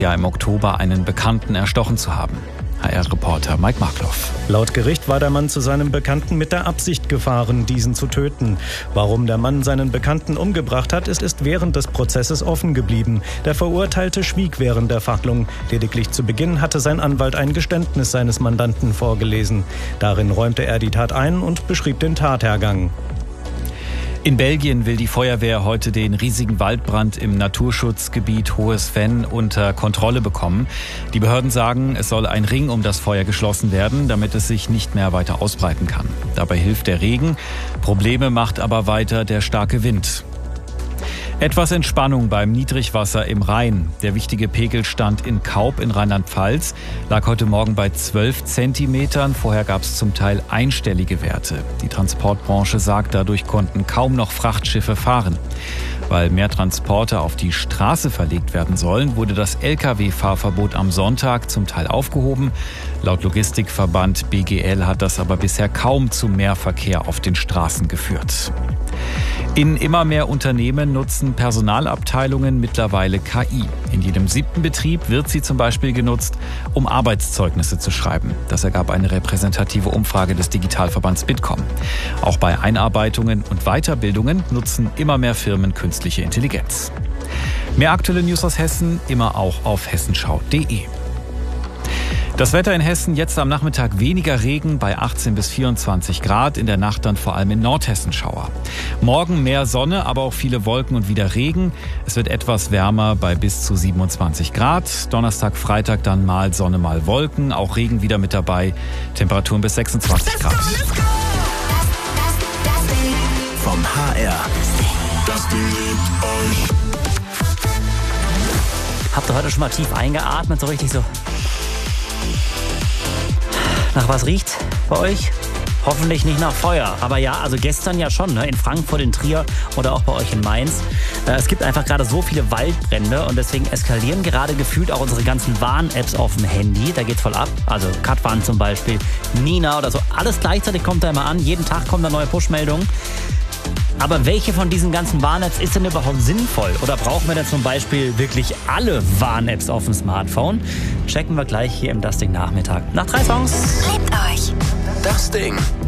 ja im Oktober einen Bekannten erstochen zu haben. HR-Reporter Mike Markloff. Laut Gericht war der Mann zu seinem Bekannten mit der Absicht gefahren, diesen zu töten. Warum der Mann seinen Bekannten umgebracht hat, ist während des Prozesses offen geblieben. Der Verurteilte schwieg während der Verhandlung. Lediglich zu Beginn hatte sein Anwalt ein Geständnis seines Mandanten vorgelesen. Darin räumte er die Tat ein und beschrieb den Tathergang. In Belgien will die Feuerwehr heute den riesigen Waldbrand im Naturschutzgebiet Hohes Venn unter Kontrolle bekommen. Die Behörden sagen, es soll ein Ring um das Feuer geschlossen werden, damit es sich nicht mehr weiter ausbreiten kann. Dabei hilft der Regen. Probleme macht aber weiter der starke Wind. Etwas Entspannung beim Niedrigwasser im Rhein. Der wichtige Pegelstand in Kaub in Rheinland-Pfalz lag heute Morgen bei 12 Zentimetern. Vorher gab es zum Teil einstellige Werte. Die Transportbranche sagt, dadurch konnten kaum noch Frachtschiffe fahren. Weil mehr Transporte auf die Straße verlegt werden sollen, wurde das Lkw-Fahrverbot am Sonntag zum Teil aufgehoben. Laut Logistikverband BGL hat das aber bisher kaum zu mehr Verkehr auf den Straßen geführt. In immer mehr Unternehmen nutzen Personalabteilungen mittlerweile KI. In jedem 7. Betrieb wird sie zum Beispiel genutzt, um Arbeitszeugnisse zu schreiben. Das ergab eine repräsentative Umfrage des Digitalverbands Bitkom. Auch bei Einarbeitungen und Weiterbildungen nutzen immer mehr Firmen künstliche Intelligenz. Mehr aktuelle News aus Hessen immer auch auf hessenschau.de. Das Wetter in Hessen jetzt am Nachmittag weniger Regen bei 18 bis 24 Grad, in der Nacht dann vor allem in Nordhessen Schauer. Morgen mehr Sonne, aber auch viele Wolken und wieder Regen. Es wird etwas wärmer bei bis zu 27 Grad. Donnerstag, Freitag dann mal Sonne, mal Wolken, auch Regen wieder mit dabei. Temperaturen bis 26 Grad. Vom HR. Das beliebt euch. Habt ihr heute schon mal tief eingeatmet, so richtig so? Nach was riecht's bei euch? Hoffentlich nicht nach Feuer. Aber ja, also gestern ja schon, ne? In Frankfurt, in Trier oder auch bei euch in Mainz. Es gibt einfach gerade so viele Waldbrände und deswegen eskalieren gerade gefühlt auch unsere ganzen Warn-Apps auf dem Handy. Da geht's voll ab. Also Katwan zum Beispiel, Nina oder so. Alles gleichzeitig kommt da immer an. Jeden Tag kommen da neue Push-Meldungen. Aber welche von diesen ganzen Warn-Apps ist denn überhaupt sinnvoll? Oder brauchen wir denn zum Beispiel wirklich alle Warn-Apps auf dem Smartphone? Checken wir gleich hier im Das Ding Nachmittag. Nach 3 Songs. Liebt euch. Das Ding.